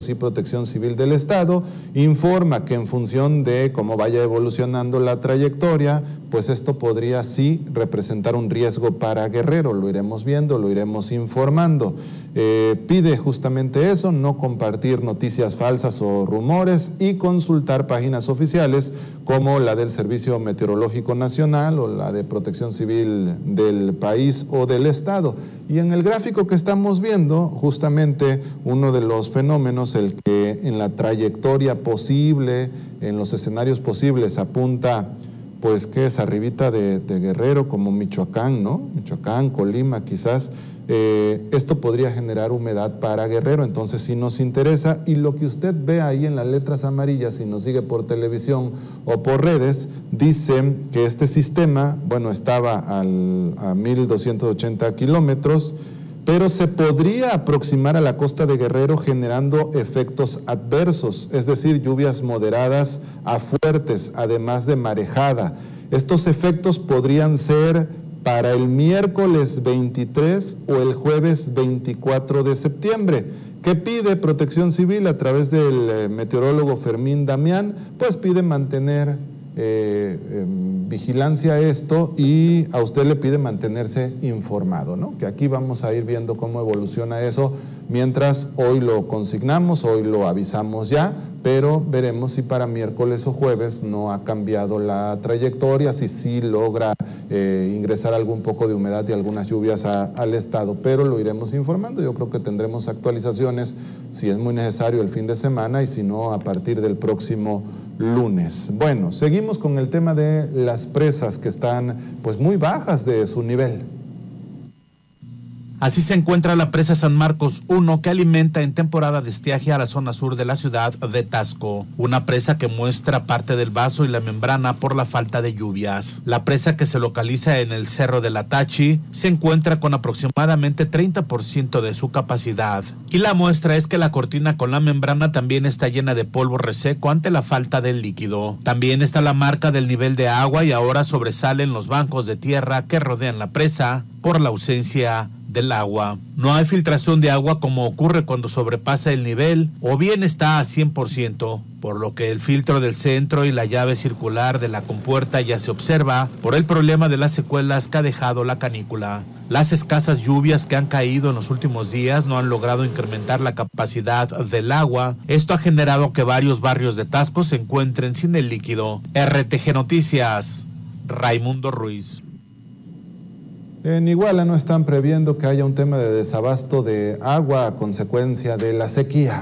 sí Protección Civil del Estado informa que en función de cómo vaya evolucionando la trayectoria, pues esto podría sí representar un riesgo para Guerrero. Lo iremos viendo, lo iremos informando. Pide justamente eso, no compartir noticias falsas o rumores y consultar páginas oficiales como la del Servicio Meteorológico Nacional o la de Protección Civil del país o del Estado. Y en el gráfico que estamos viendo, justamente uno de los fenómenos, el que en la trayectoria posible, en los escenarios posibles apunta, pues que es arribita de Guerrero, como Michoacán, ¿no? Michoacán, Colima, quizás. Esto podría generar humedad para Guerrero, entonces sí nos interesa. Y lo que usted ve ahí en las letras amarillas, si nos sigue por televisión o por redes, dice que este sistema, bueno, estaba a 1.280 kilómetros, pero se podría aproximar a la costa de Guerrero generando efectos adversos, es decir, lluvias moderadas a fuertes, además de marejada. Estos efectos podrían ser para el miércoles 23 o el jueves 24 de septiembre. ¿Qué pide Protección Civil a través del meteorólogo Fermín Damián? Pues pide mantener vigilancia a esto y a usted le pide mantenerse informado, ¿no? Que aquí vamos a ir viendo cómo evoluciona eso mientras hoy lo consignamos, hoy lo avisamos ya, pero veremos si para miércoles o jueves no ha cambiado la trayectoria, si sí logra ingresar algún poco de humedad y algunas lluvias al estado, pero lo iremos informando. Yo creo que tendremos actualizaciones si es muy necesario el fin de semana y si no a partir del próximo lunes. Bueno, seguimos con el tema de las presas que están pues muy bajas de su nivel. Así se encuentra la presa San Marcos 1, que alimenta en temporada de estiaje a la zona sur de la ciudad de Taxco. Una presa que muestra parte del vaso y la membrana por la falta de lluvias. La presa, que se localiza en el Cerro de la Tachi, se encuentra con aproximadamente 30% de su capacidad. Y la muestra es que la cortina con la membrana también está llena de polvo reseco ante la falta del líquido. También está la marca del nivel de agua y ahora sobresalen los bancos de tierra que rodean la presa por la ausencia del agua. No hay filtración de agua como ocurre cuando sobrepasa el nivel o bien está a 100%, por lo que el filtro del centro y la llave circular de la compuerta ya se observa por el problema de las secuelas que ha dejado la canícula. Las escasas lluvias que han caído en los últimos días no han logrado incrementar la capacidad del agua. Esto ha generado que varios barrios de Taxco se encuentren sin el líquido. RTG Noticias, Raimundo Ruiz. En Iguala no están previendo que haya un tema de desabasto de agua a consecuencia de la sequía.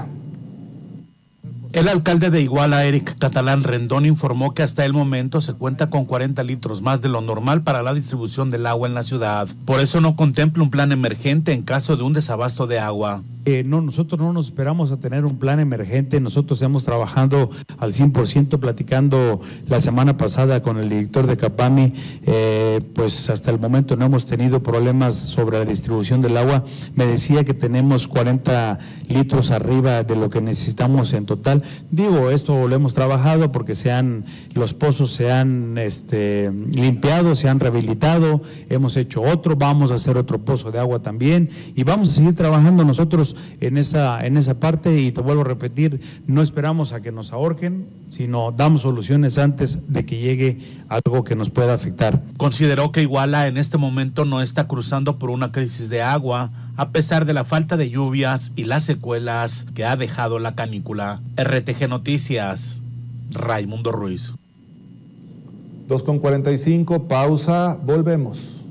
El alcalde de Iguala, Eric Catalán Rendón, informó que hasta el momento se cuenta con 40 litros más de lo normal para la distribución del agua en la ciudad. Por eso no contempla un plan emergente en caso de un desabasto de agua. Nosotros no nos esperamos a tener un plan emergente. Nosotros hemos trabajado al 100%, platicando la semana pasada con el director de Capami, pues hasta el momento no hemos tenido problemas sobre la distribución del agua. Me decía que tenemos 40 litros arriba de lo que necesitamos en total. Digo, esto lo hemos trabajado porque los pozos se han limpiado, se han rehabilitado, hemos hecho otro, vamos a hacer otro pozo de agua también y vamos a seguir trabajando nosotros en esa parte. Y te vuelvo a repetir, no esperamos a que nos ahorquen, sino damos soluciones antes de que llegue algo que nos pueda afectar. Consideró que Iguala en este momento no está cruzando por una crisis de agua, a pesar de la falta de lluvias y las secuelas que ha dejado la canícula. RTG Noticias, Raimundo Ruiz. 2:45, pausa, volvemos.